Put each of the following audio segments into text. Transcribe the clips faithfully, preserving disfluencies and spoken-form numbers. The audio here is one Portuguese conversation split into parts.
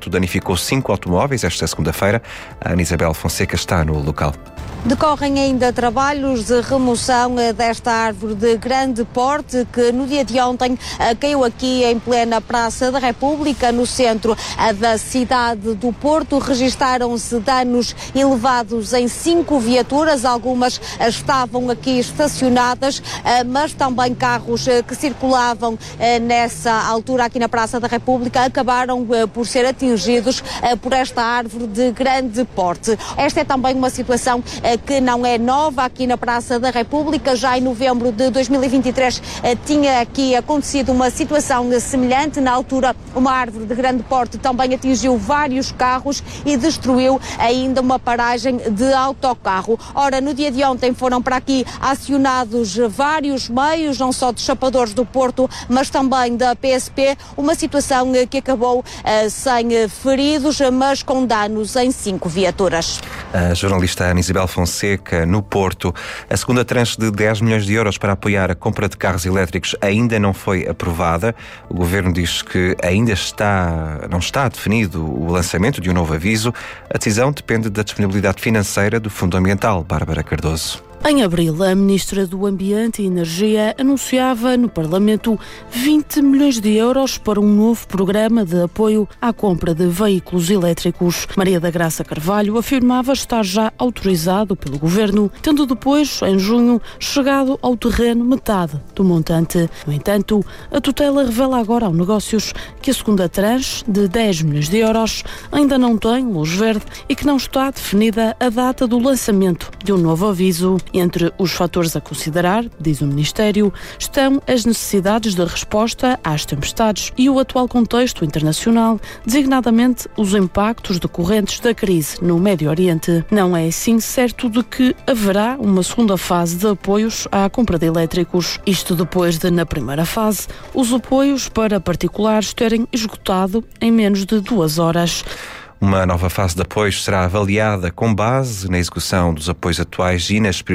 Porto danificou cinco automóveis esta segunda-feira. A Ana Isabel Fonseca está no local. Decorrem ainda trabalhos de remoção desta árvore de grande porte que no dia de ontem caiu aqui em plena Praça da República, no centro da cidade do Porto. Registaram-se danos elevados em cinco viaturas, algumas estavam aqui estacionadas, mas também carros que circulavam nessa altura aqui na Praça da República acabaram por ser atingidos por esta árvore de grande porte. Esta é também uma situação que não é nova aqui na Praça da República. Já em novembro de dois mil e vinte e três tinha aqui acontecido uma situação semelhante. Na altura, uma árvore de grande porte também atingiu vários carros e destruiu ainda uma paragem de autocarro. Ora, no dia de ontem foram para aqui acionados vários meios, não só de chapadores do Porto, mas também da P S P, uma situação que acabou uh, sem feridos, mas com danos em cinco viaturas. A jornalista Ana Isabel Fonseca, no Porto. A segunda tranche de dez milhões de euros para apoiar a compra de carros elétricos ainda não foi aprovada. O Governo diz que ainda está, não está definido o lançamento de um novo aviso. A decisão depende da disponibilidade financeira do Fundo Ambiental. Bárbara Cardoso. Em abril, a Ministra do Ambiente e Energia anunciava no Parlamento vinte milhões de euros para um novo programa de apoio à compra de veículos elétricos. Maria da Graça Carvalho afirmava estar já autorizado pelo Governo, tendo depois, em junho, chegado ao terreno metade do montante. No entanto, a tutela revela agora ao Negócios que a segunda tranche, de dez milhões de euros, ainda não tem luz verde e que não está definida a data do lançamento de um novo aviso. Entre os fatores a considerar, diz o Ministério, estão as necessidades de resposta às tempestades e o atual contexto internacional, designadamente os impactos decorrentes da crise no Médio Oriente. Não é assim certo de que haverá uma segunda fase de apoios à compra de elétricos. Isto depois de, na primeira fase, os apoios para particulares terem esgotado em menos de duas horas. Uma nova fase de apoios será avaliada com base na execução dos apoios atuais e nas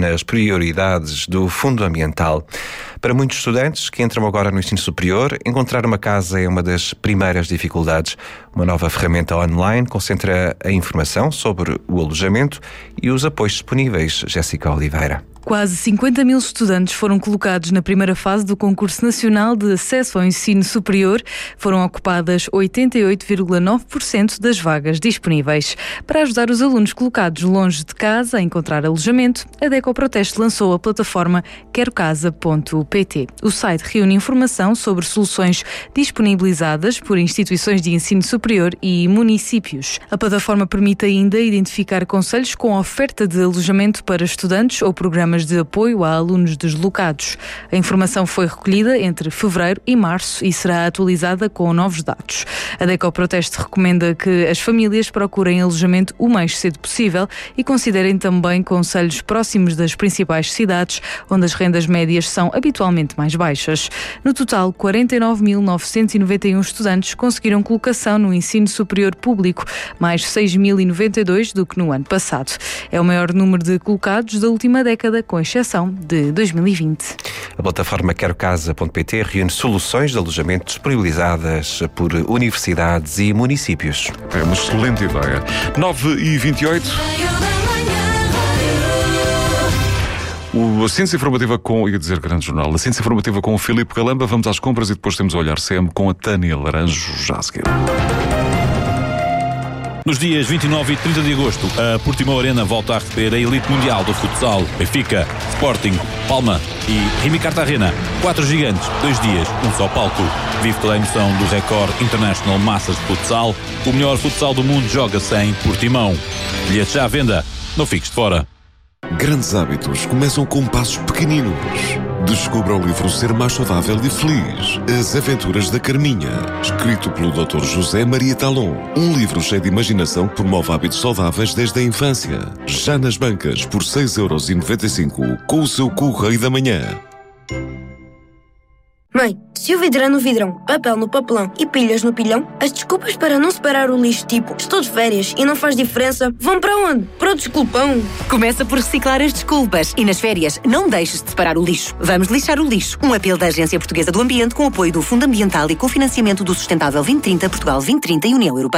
prioridades do Fundo Ambiental. Para muitos estudantes que entram agora no ensino superior, encontrar uma casa é uma das primeiras dificuldades. Uma nova ferramenta online concentra a informação sobre o alojamento e os apoios disponíveis. Jéssica Oliveira. Quase cinquenta mil estudantes foram colocados na primeira fase do Concurso Nacional de Acesso ao Ensino Superior. Foram ocupadas oitenta e oito vírgula nove por cento das vagas disponíveis. Para ajudar os alunos colocados longe de casa a encontrar alojamento, a DECO Proteste lançou a plataforma quero casa ponto pt. O site reúne informação sobre soluções disponibilizadas por instituições de ensino superior e municípios. A plataforma permite ainda identificar concelhos com oferta de alojamento para estudantes ou programas de apoio a alunos deslocados. A informação foi recolhida entre fevereiro e março e será atualizada com novos dados. A DECO Proteste recomenda que as famílias procurem alojamento o mais cedo possível e considerem também concelhos próximos das principais cidades, onde as rendas médias são habitualmente mais baixas. No total, quarenta e nove mil novecentos e noventa e um estudantes conseguiram colocação no ensino superior público, mais seis mil e noventa e dois do que no ano passado. É o maior número de colocados da última década, com exceção de dois mil e vinte. A plataforma quero casa ponto pt reúne soluções de alojamento disponibilizadas por universidades e municípios. É uma excelente ideia. nove e vinte e oito. O, a Ciência Informativa com, ia dizer grande jornal, a Ciência Informativa com o Filipe Calamba. Vamos às compras e depois temos a Olhar C M com a Tânia Laranjo, já a seguir. Nos dias vinte e nove e trinta de agosto, a Portimão Arena volta a receber a elite mundial do futsal. Benfica, Sporting, Palma e Rimi Cartagena. Quatro gigantes, dois dias, um só palco. Vive toda a emoção do Record International Massas de Futsal. O melhor futsal do mundo joga-se em Portimão. Bilhetes já à venda, não fiques de fora. Grandes hábitos começam com passos pequeninos. Descubra o livro Ser Mais Saudável e Feliz. As Aventuras da Carminha. Escrito pelo doutor José Maria Talon. Um livro cheio de imaginação que promove hábitos saudáveis desde a infância. Já nas bancas por seis euros e noventa e cinco com o seu Correio da Manhã. Mãe, se o vidro é no vidrão, papel no papelão e pilhas no pilhão, as desculpas para não separar o lixo, tipo estou de férias e não faz diferença, vão para onde? Para o desculpão. Começa por reciclar as desculpas e nas férias não deixes de separar o lixo. Vamos lixar o lixo. Um apelo da Agência Portuguesa do Ambiente com apoio do Fundo Ambiental e cofinanciamento do Sustentável vinte trinta, Portugal vinte trinta e União Europeia.